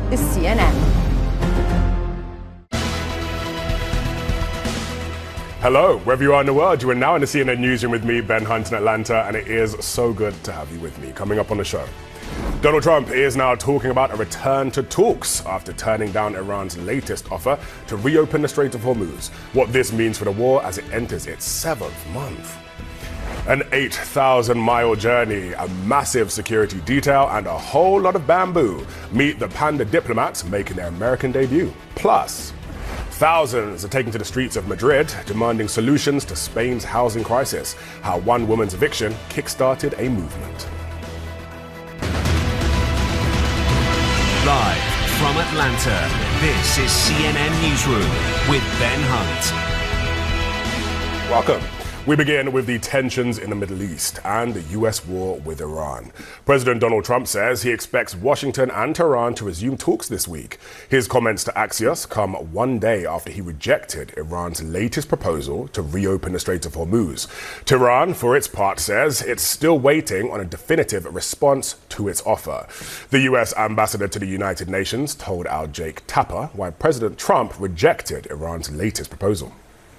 is CNN. Hello, wherever you are in the world, you are now in the CNN Newsroom with me, Ben Hunt in Atlanta, and it is so good to have you with me. Coming up on the show, Donald Trump is now talking about a return to talks after turning down Iran's latest offer to reopen the Strait of Hormuz. What this means for the war as it enters its 7th month. An 8,000-mile journey, a massive security detail, and a whole lot of bamboo. Meet the panda diplomats making their American debut. Plus, thousands are taking to the streets of Madrid, demanding solutions to Spain's housing crisis. How one woman's eviction kick-started a movement. Live from Atlanta, this is CNN Newsroom with Ben Hunt. Welcome. We begin with the tensions in the Middle East and the U.S. war with Iran. President Donald Trump says he expects Washington and Tehran to resume talks this week. His comments to Axios come one day after he rejected Iran's latest proposal to reopen the Strait of Hormuz. Tehran, for its part, says it's still waiting on a definitive response to its offer. The U.S. ambassador to the United Nations told Al Jake Tapper why President Trump rejected Iran's latest proposal.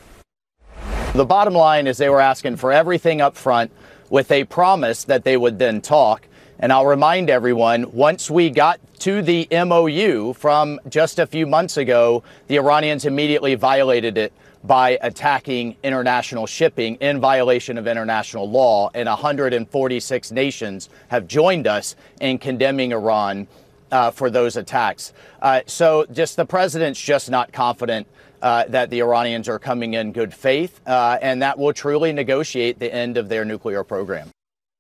The bottom line is they were asking for everything up front with a promise that they would then talk. And I'll remind everyone, once we got to the MOU from just a few months ago, the Iranians immediately violated it by attacking international shipping in violation of international law. And 146 nations have joined us in condemning Iran for those attacks. So just the president's just not confident that the Iranians are coming in good faith, and that will truly negotiate the end of their nuclear program.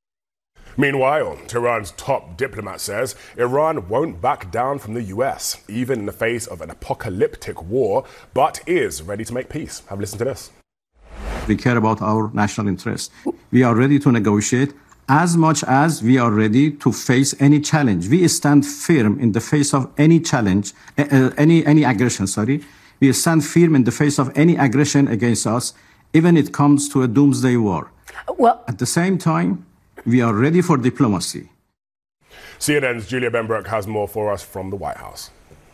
Meanwhile, Tehran's top diplomat says Iran won't back down from the U.S., even in the face of an apocalyptic war, but is ready to make peace. Have a listen to this. We care about our national interests. We are ready to negotiate as much as we are ready to face any challenge. We stand firm in the face of any challenge, any aggression, We stand firm in the face of any aggression against us, even if it comes to a doomsday war. Well, at the same time, we are ready for diplomacy. CNN's Julia Benbrook has more for us from the White House.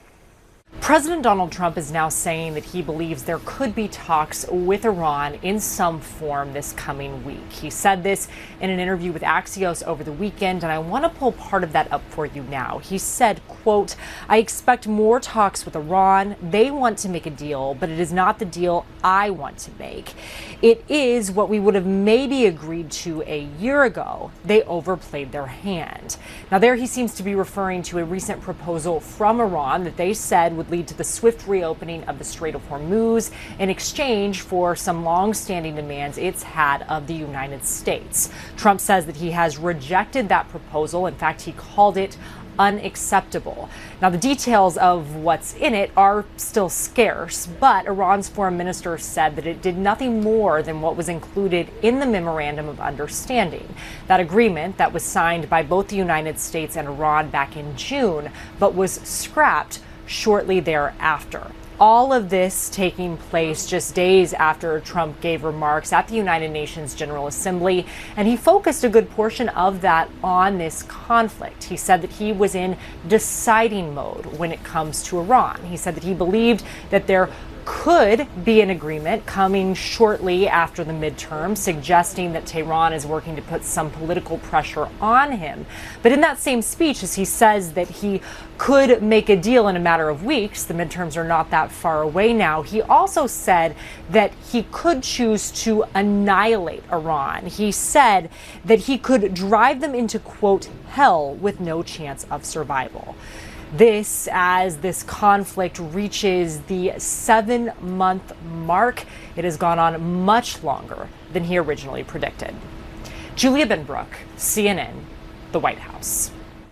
President Donald Trump is now saying that he believes there could be talks with Iran in some form this coming week. He said this in an interview with Axios over the weekend, and I want to pull part of that up for you now. He said, quote, "I expect more talks with Iran. They want to make a deal, but it is not the deal I want to make. It is what we would have maybe agreed to a year ago. They overplayed their hand." Now there he seems to be referring to a recent proposal from Iran that they said would lead to the swift reopening of the Strait of Hormuz in exchange for some long-standing demands it's had of the United States. Trump says that he has rejected that proposal. In fact, he called it unacceptable. Now, the details of what's in it are still scarce, but Iran's foreign minister said that it did nothing more than what was included in the Memorandum of Understanding, that agreement that was signed by both the United States and Iran back in June, but was scrapped shortly thereafter. All of this taking place just days after Trump gave remarks at the United Nations General Assembly, and he focused a good portion of that on this conflict. He said that he was in deciding mode when it comes to Iran. He said that he believed that there could be an agreement coming shortly after the midterm, suggesting that Tehran is working to put some political pressure on him. But in that same speech, as he says that he could make a deal in a matter of weeks, the midterms are not that far away now, he also said that he could choose to annihilate Iran. He said that he could drive them into, quote, hell with no chance of survival. This as this conflict reaches the 7-month mark. It has gone on much longer than he originally predicted. Julia Benbrook, CNN, the White House.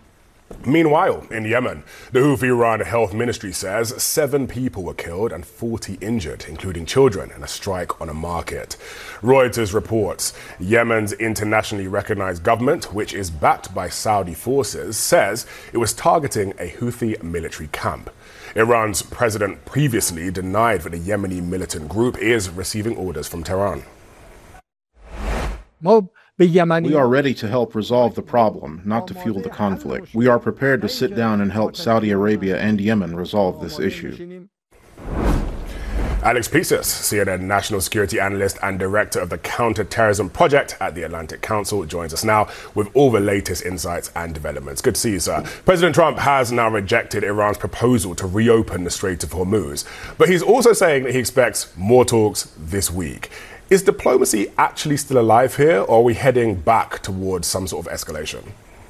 Meanwhile, in Yemen, the Houthi-run health ministry says 7 people were killed and 40 injured, including children, in a strike on a market. Reuters reports Yemen's internationally recognized government, which is backed by Saudi forces, says it was targeting a Houthi military camp. Iran's president previously denied that the Yemeni militant group is receiving orders from Tehran. We are ready to help resolve the problem, not to fuel the conflict. We are prepared to sit down and help Saudi Arabia and Yemen resolve this issue. Alex Pieces, CNN national security analyst and director of the Counterterrorism Project at the Atlantic Council, joins us now with all the latest insights and developments. Good to see you, sir. President Trump has now rejected Iran's proposal to reopen the Strait of Hormuz, but he's also saying that he expects more talks this week. Is diplomacy actually still alive here, or are we heading back towards some sort of escalation?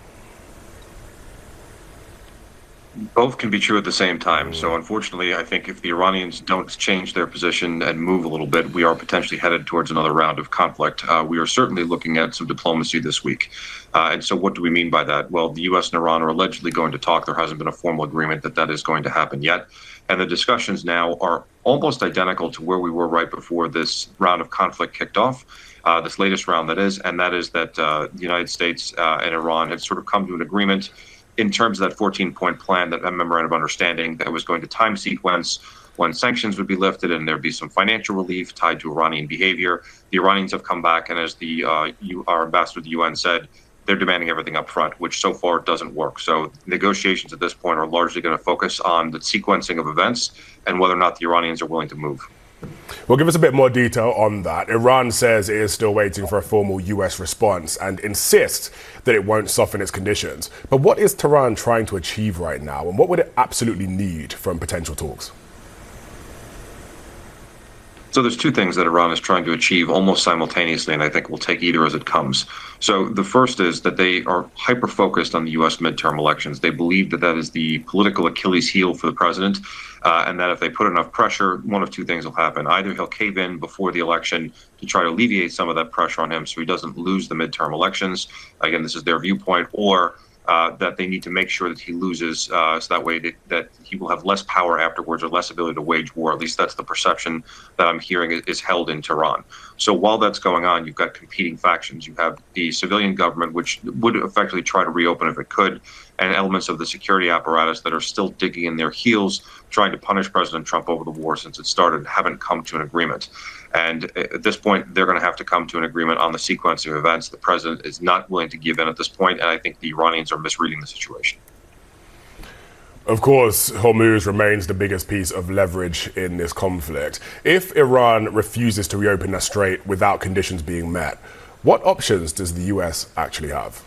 Both can be true at the same time. So unfortunately, I think if the Iranians don't change their position and move a little bit, we are potentially headed towards another round of conflict. We are certainly looking at some diplomacy this week. And so what do we mean by that? Well, the U.S. and Iran are allegedly going to talk. There hasn't been a formal agreement that is going to happen yet. And the discussions now are almost identical to where we were right before this round of conflict kicked off. This latest round, that is that the United States and Iran had sort of come to an agreement in terms of that 14-point plan, that memorandum of understanding that was going to time sequence when sanctions would be lifted and there'd be some financial relief tied to Iranian behavior. The Iranians have come back, and as our ambassador to the UN said, they're demanding everything up front, which so far doesn't work. So negotiations at this point are largely going to focus on the sequencing of events and whether or not the Iranians are willing to move. Well, give us a bit more detail on that. Iran says it is still waiting for a formal US response and insists that it won't soften its conditions. But what is Tehran trying to achieve right now, and what would it absolutely need from potential talks? So there's two things that Iran is trying to achieve almost simultaneously, and I think we'll take either as it comes. So the first is that they are hyper-focused on the U.S. midterm elections. They believe that is the political Achilles heel for the president, and that if they put enough pressure, one of two things will happen. Either he'll cave in before the election to try to alleviate some of that pressure on him so he doesn't lose the midterm elections. Again, this is their viewpoint. Or that they need to make sure that he loses, so that way that he will have less power afterwards or less ability to wage war. At least that's the perception that I'm hearing is held in Tehran. So while that's going on, you've got competing factions. You have the civilian government, which would effectively try to reopen if it could, and elements of the security apparatus that are still digging in their heels, trying to punish President Trump over the war since it started, and haven't come to an agreement. And at this point, they're going to have to come to an agreement on the sequence of events. The president is not willing to give in at this point, and I think the Iranians are misreading the situation. Of course, Hormuz remains the biggest piece of leverage in this conflict. If Iran refuses to reopen the strait without conditions being met, what options does the US actually have?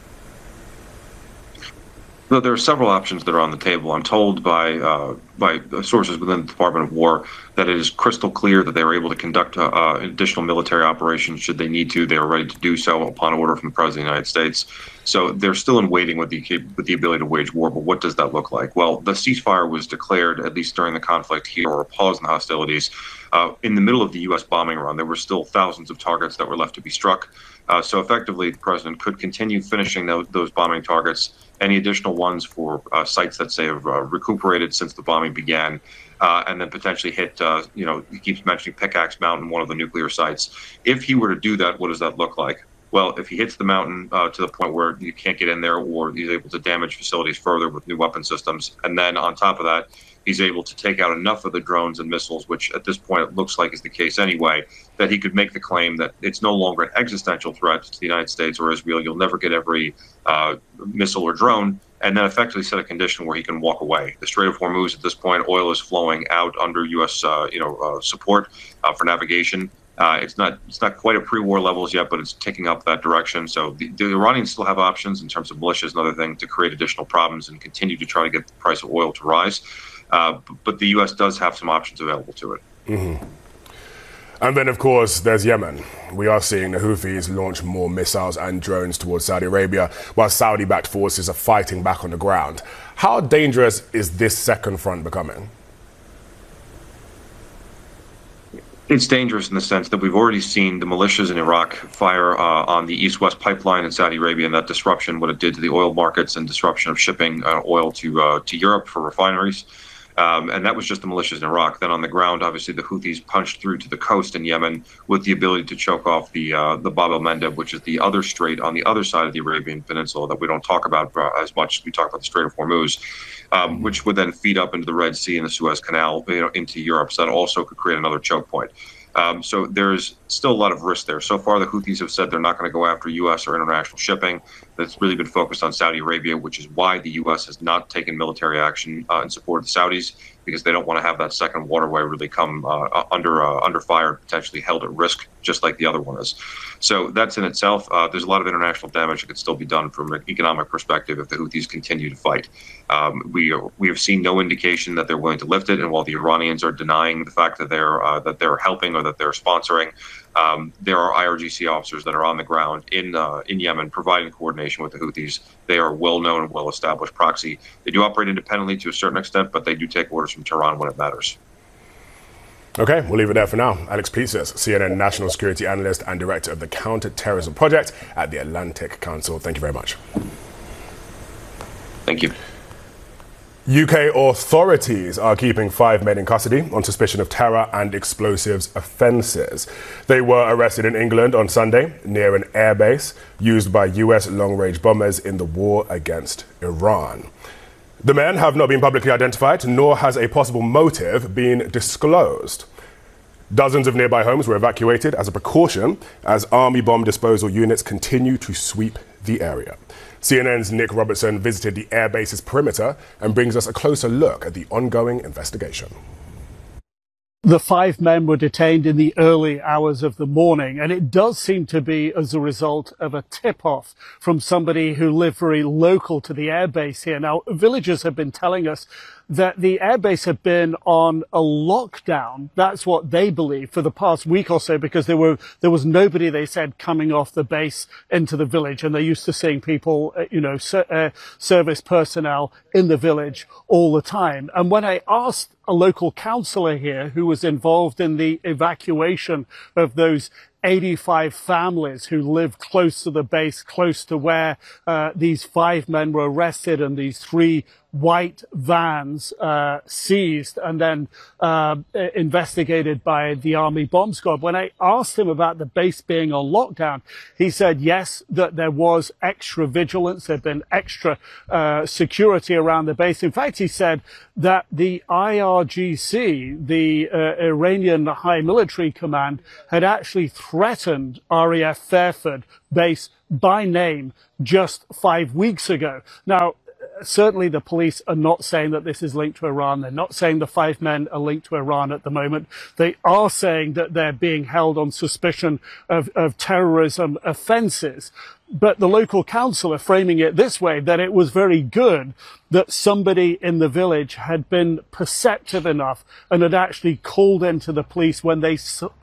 So there are several options that are on the table. I'm told by sources within the Department of War that it is crystal clear that they were able to conduct additional military operations should they need to. They are ready to do so upon order from the President of the United States. So they're still in waiting with the ability to wage war. But what does that look like? Well, the ceasefire was declared, at least during the conflict here, or a pause in the hostilities. In the middle of the U.S. bombing run, there were still thousands of targets that were left to be struck. So effectively, the president could continue finishing those bombing targets, any additional ones for sites that say have recuperated since the bombing began, and then potentially hit, he keeps mentioning Pickaxe Mountain, one of the nuclear sites. If he were to do that, what does that look like? Well, if he hits the mountain to the point where you can't get in there, or he's able to damage facilities further with new weapon systems, and then on top of that, he's able to take out enough of the drones and missiles, which at this point it looks like is the case anyway, that he could make the claim that it's no longer an existential threat to the United States or Israel. You'll never get every missile or drone, and then effectively set a condition where he can walk away. The Strait of Hormuz at this point, oil is flowing out under U.S. Support for navigation. It's not quite at pre-war levels yet, but it's ticking up that direction. So the Iranians still have options in terms of militias and other things to create additional problems and continue to try to get the price of oil to rise. But the U.S. does have some options available to it. Mm-hmm. And then, of course, there's Yemen. We are seeing the Houthis launch more missiles and drones towards Saudi Arabia, while Saudi-backed forces are fighting back on the ground. How dangerous is this second front becoming? It's dangerous in the sense that we've already seen the militias in Iraq fire on the East-West pipeline in Saudi Arabia, and that disruption, what it did to the oil markets and disruption of shipping oil to Europe for refineries. And that was just the militias in Iraq. Then on the ground, obviously, the Houthis punched through to the coast in Yemen with the ability to choke off the Bab el-Mandeb, which is the other strait on the other side of the Arabian Peninsula that we don't talk about as much as we talk about the Strait of Hormuz, which would then feed up into the Red Sea and the Suez Canal into Europe. So that also could create another choke point. So there's still a lot of risk there. So far, the Houthis have said they're not going to go after U.S. or international shipping. That's really been focused on Saudi Arabia, which is why the U.S. has not taken military action in support of the Saudis, because they don't want to have that second waterway really come under fire and potentially held at risk, just like the other one is. So that's in itself. There's a lot of international damage that could still be done from an economic perspective if the Houthis continue to fight. We have seen no indication that they're willing to lift it, and while the Iranians are denying the fact that they're helping or that they're sponsoring, there are IRGC officers that are on the ground in Yemen providing coordination with the Houthis. They are well-known and well-established proxy. They do operate independently to a certain extent, but they do take orders from Tehran when it matters. Okay, we'll leave it there for now. Alex Peters, CNN national security analyst and director of the Counter-Terrorism Project at the Atlantic Council. Thank you very much. Thank you. UK authorities are keeping 5 men in custody on suspicion of terror and explosives offences. They were arrested in England on Sunday near an airbase used by US long-range bombers in the war against Iran. The men have not been publicly identified, nor has a possible motive been disclosed. Dozens of nearby homes were evacuated as a precaution as army bomb disposal units continue to sweep the area. CNN's Nick Robertson visited the airbase's perimeter and brings us a closer look at the ongoing investigation. The 5 men were detained in the early hours of the morning, and it does seem to be as a result of a tip-off from somebody who lived very local to the airbase here. Now, villagers have been telling us that the airbase had been on a lockdown. That's what they believe for the past week or so, because there was nobody, they said, coming off the base into the village, and they're used to seeing people, service personnel in the village all the time. And when I asked a local councillor here who was involved in the evacuation of those 85 families who lived close to the base, close to where these 5 men were arrested and these 3 white vans seized and then investigated by the Army Bomb Squad. When I asked him about the base being on lockdown, he said yes, that there was extra vigilance, there'd been extra security around the base. In fact, he said that the IRGC, the Iranian High Military Command, had actually threatened RAF Fairford base by name just 5 weeks ago. Now, certainly the police are not saying that this is linked to Iran. They're not saying the 5 men are linked to Iran at the moment. They are saying that they're being held on suspicion of terrorism offences. But the local council are framing it this way, that it was very good that somebody in the village had been perceptive enough and had actually called into the police when they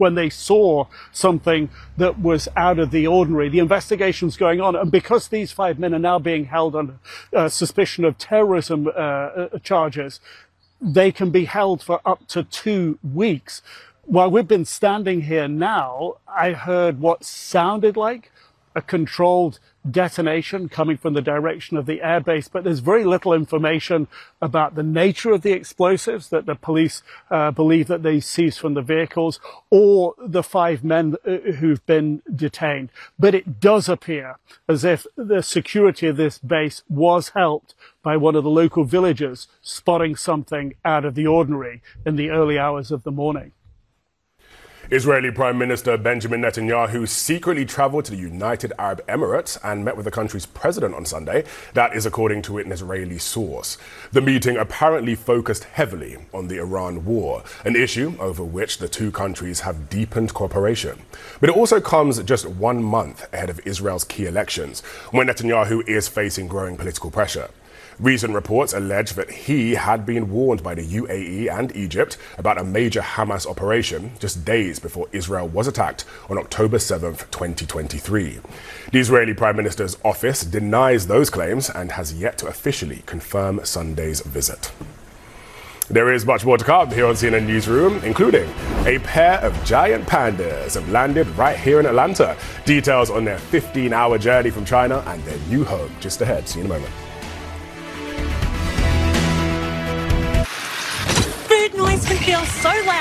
saw something that was out of the ordinary. The investigation's going on, and because these 5 men are now being held on suspicion of terrorism charges, they can be held for up to 2 weeks. While we've been standing here now, I heard what sounded like a controlled detonation coming from the direction of the airbase, but there's very little information about the nature of the explosives that the police believe that they seized from the vehicles, or the 5 men who've been detained. But it does appear as if the security of this base was helped by one of the local villagers spotting something out of the ordinary in the early hours of the morning. Israeli Prime Minister Benjamin Netanyahu secretly traveled to the United Arab Emirates and met with the country's president on Sunday. That is according to an Israeli source. The meeting apparently focused heavily on the Iran war, an issue over which the 2 countries have deepened cooperation. But it also comes just 1 month ahead of Israel's key elections, when Netanyahu is facing growing political pressure. Recent reports allege that he had been warned by the UAE and Egypt about a major Hamas operation just days before Israel was attacked on October 7th, 2023. The Israeli Prime Minister's office denies those claims and has yet to officially confirm Sunday's visit. There is much more to come here on CNN Newsroom, including a pair of giant pandas have landed right here in Atlanta. Details on their 15-hour journey from China and their new home just ahead. See you in a moment. Food noise can feel so loud